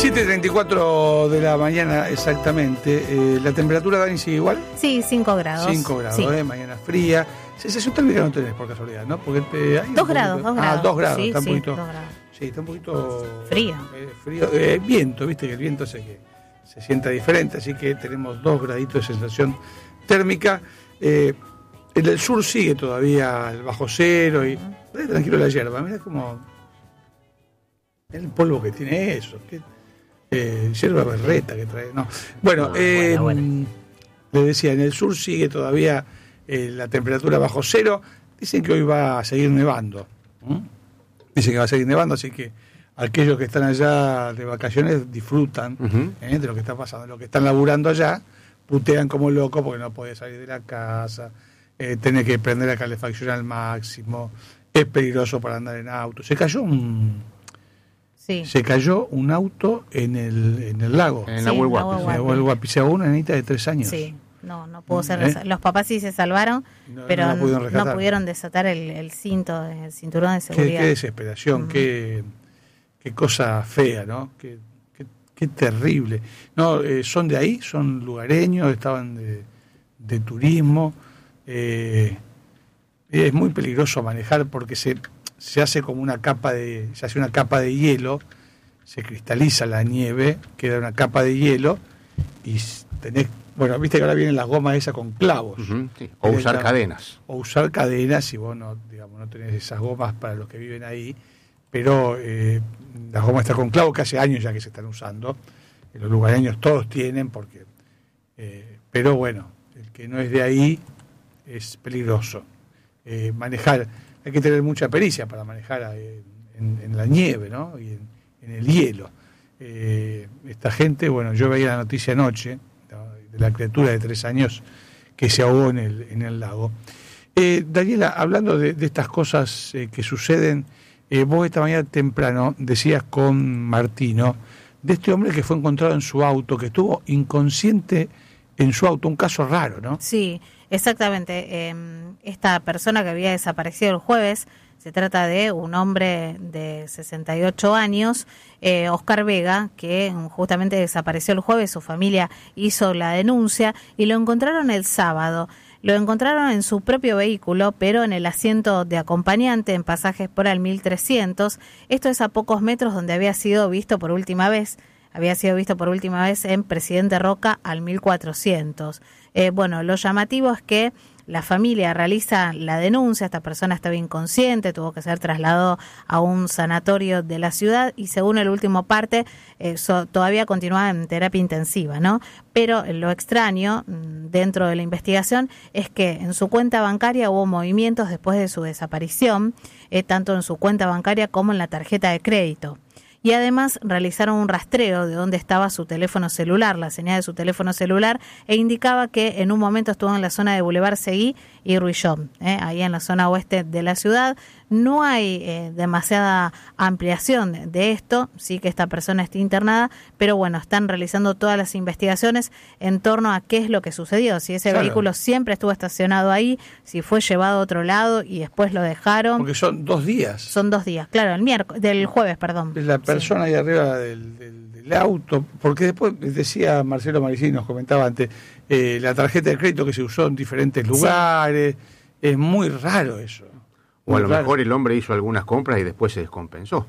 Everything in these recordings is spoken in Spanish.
7:34 de la mañana exactamente. ¿La temperatura, Dani, sigue igual? Sí, 5 grados. 5 grados, sí. Mañana fría. Sensación térmica no tenés por casualidad, ¿no? Porque hay 2 grados, 2 grados. 2 grados, sí, está un poquito. 2 grados. Sí, está un poquito frío. Frío. Viento, viste que el viento hace que se sienta diferente, así que tenemos 2 graditos de sensación térmica. En el sur sigue todavía el bajo cero y tranquilo la hierba. Mira como el polvo que tiene eso. Hierba berreta que trae. No. Bueno, bueno. le decía, en el sur sigue todavía la temperatura bajo cero. Dicen que hoy va a seguir nevando. Dicen que va a seguir nevando, así que aquellos que están allá de vacaciones disfrutan de lo que está pasando. Los que están laburando allá putean como locos porque no puede salir de la casa, tiene que prender la calefacción al máximo, es peligroso para andar en auto. Se cayó un auto en el lago. En la Huelguapi. Se ahogó una nenita de 3 años. Sí, no pudo ser. Los papás sí se salvaron, pero no pudieron desatar el cinturón de seguridad. Qué desesperación, qué cosa fea, ¿no? Qué terrible. No, son de ahí, son lugareños, estaban de turismo. Es muy peligroso manejar porque se hace como una capa de hielo, se cristaliza la nieve, queda una capa de hielo y tenés, bueno, viste que ahora vienen las gomas esas con clavos. Sí. O usar cadenas. O usar cadenas, y vos no tenés esas gomas para los que viven ahí, pero las gomas están con clavos, que hace años ya que se están usando. Los lugareños todos tienen, porque pero bueno, el que no es de ahí es peligroso. Manejar, hay que tener mucha pericia para manejar en la nieve, ¿no? Y en el hielo. Esta gente, bueno, yo veía la noticia anoche de la criatura de 3 años que se ahogó en el lago. Daniela, hablando de estas cosas que suceden, vos esta mañana temprano decías con Martino de este hombre que fue encontrado en su auto, que estuvo inconsciente en su auto, un caso raro, ¿no? Sí, exactamente. Esta persona que había desaparecido el jueves, se trata de un hombre de 68 años, Oscar Vega, que justamente desapareció el jueves. Su familia hizo la denuncia y lo encontraron el sábado. Lo encontraron en su propio vehículo, pero en el asiento de acompañante en Pasajes por el 1300. Esto es a pocos metros donde había sido visto por última vez. Había sido visto por última vez en Presidente Roca al 1400. Bueno, lo llamativo es que la familia realiza la denuncia. Esta persona estaba inconsciente, tuvo que ser trasladado a un sanatorio de la ciudad y según el último parte todavía continúa en terapia intensiva, ¿no? Pero lo extraño dentro de la investigación es que en su cuenta bancaria hubo movimientos después de su desaparición, tanto en su cuenta bancaria como en la tarjeta de crédito. Y además realizaron un rastreo de dónde estaba su teléfono celular, la señal de su teléfono celular, e indicaba que en un momento estuvo en la zona de Boulevard Seguí y Ruillón, ahí en la zona oeste de la ciudad. No hay demasiada ampliación de esto, sí que esta persona está internada, pero bueno, están realizando todas las investigaciones en torno a qué es lo que sucedió, si ese vehículo siempre estuvo estacionado ahí, si fue llevado a otro lado y después lo dejaron. Porque son 2 días. Son 2 días, claro, del jueves, perdón. La persona ahí arriba del auto, porque después decía Marcelo Maricini, nos comentaba antes, la tarjeta de crédito que se usó en diferentes lugares, es muy raro eso. O a lo mejor el hombre hizo algunas compras y después se descompensó.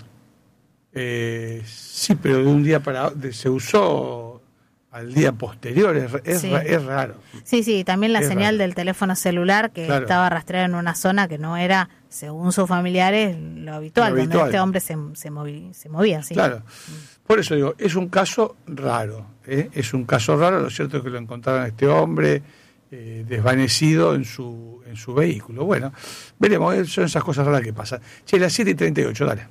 Sí, pero de un día para otro se usó al día posterior, es raro. Sí, también la señal del teléfono celular que estaba rastreada en una zona que no era, según sus familiares, lo habitual, donde este hombre se movía. Sí. Claro, por eso digo, es un caso raro, es un caso raro. Lo cierto es que lo encontraron a este hombre desvanecido en su vehículo. Bueno, veremos, son esas cosas raras que pasan. Che, las 7:38, dale.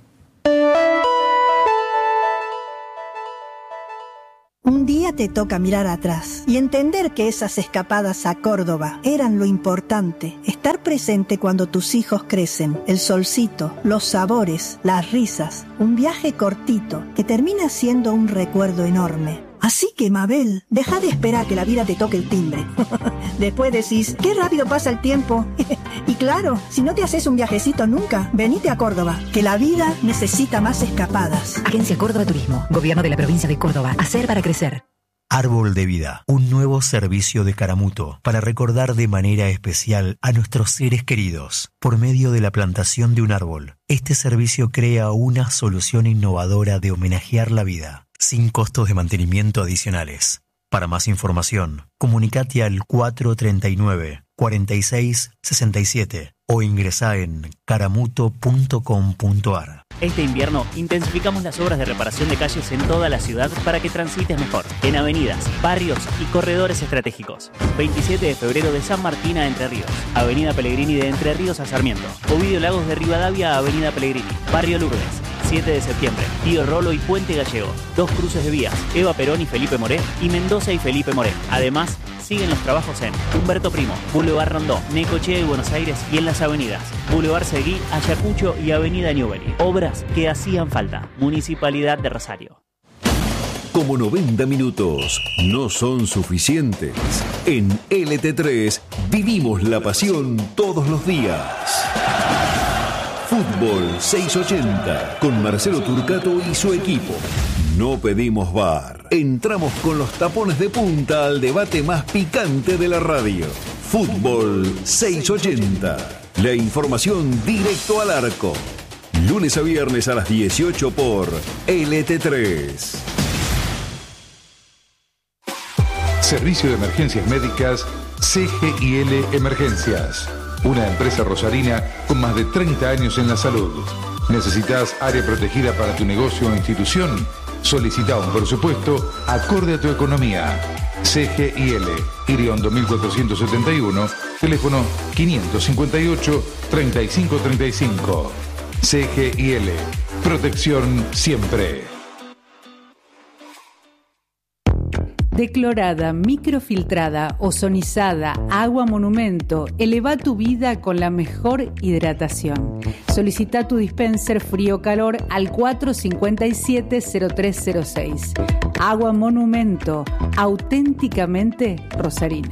Un día te toca mirar atrás y entender que esas escapadas a Córdoba eran lo importante. Estar presente cuando tus hijos crecen, el solcito, los sabores, las risas. Un viaje cortito que termina siendo un recuerdo enorme. Así que, Mabel, deja de esperar que la vida te toque el timbre. Después decís, qué rápido pasa el tiempo. Y claro, si no te haces un viajecito nunca, venite a Córdoba, que la vida necesita más escapadas. Agencia Córdoba Turismo, Gobierno de la Provincia de Córdoba. Hacer para crecer. Árbol de Vida, un nuevo servicio de Caramuto para recordar de manera especial a nuestros seres queridos por medio de la plantación de un árbol. Este servicio crea una solución innovadora de homenajear la vida, sin costos de mantenimiento adicionales. Para más información, comunicate al 439-4667 o ingresá en caramuto.com.ar. Este invierno intensificamos las obras de reparación de calles en toda la ciudad para que transites mejor, en avenidas, barrios y corredores estratégicos. 27 de febrero de San Martín a Entre Ríos, Avenida Pellegrini de Entre Ríos a Sarmiento, Ovidio Lagos de Rivadavia a Avenida Pellegrini, Barrio Lourdes. 7 de septiembre, Tío Rolo y Puente Gallego, 2 cruces de vías, Eva Perón y Felipe Moré, y Mendoza y Felipe Moré. Además, siguen los trabajos en Humberto Primo, Boulevard Rondó, Necochea y Buenos Aires y en las avenidas Boulevard Seguí, Ayacucho y Avenida Newbery. Obras que hacían falta. Municipalidad de Rosario. Como 90 minutos no son suficientes, en LT3 vivimos la pasión todos los días. Fútbol 680 con Marcelo Turcato y su equipo. No pedimos VAR. Entramos con los tapones de punta al debate más picante de la radio. Fútbol 680. La información directo al arco. Lunes a viernes a las 18 por LT3. Servicio de Emergencias Médicas CGIL Emergencias. Una empresa rosarina con más de 30 años en la salud. ¿Necesitas área protegida para tu negocio o institución? Solicita un presupuesto acorde a tu economía. CGIL, Iriondo 1471, teléfono 558-3535. CGIL, protección siempre. Declorada, microfiltrada, ozonizada, agua monumento, eleva tu vida con la mejor hidratación. Solicita tu dispenser frío-calor al 457-0306. Agua monumento, auténticamente rosarina.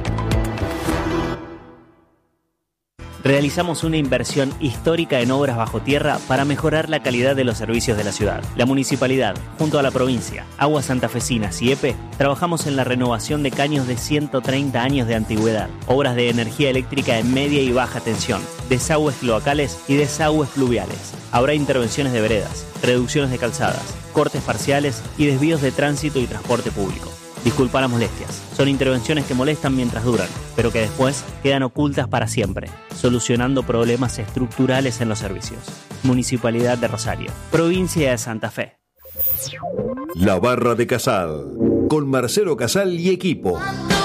Realizamos una inversión histórica en obras bajo tierra para mejorar la calidad de los servicios de la ciudad. La municipalidad, junto a la provincia, Aguas Santafesinas y EPE, trabajamos en la renovación de caños de 130 años de antigüedad, obras de energía eléctrica en media y baja tensión, desagües cloacales y desagües pluviales. Habrá intervenciones de veredas, reducciones de calzadas, cortes parciales y desvíos de tránsito y transporte público. Disculpa las molestias, son intervenciones que molestan mientras duran, pero que después quedan ocultas para siempre, solucionando problemas estructurales en los servicios. Municipalidad de Rosario, Provincia de Santa Fe. La Barra de Casal, con Marcelo Casal y equipo.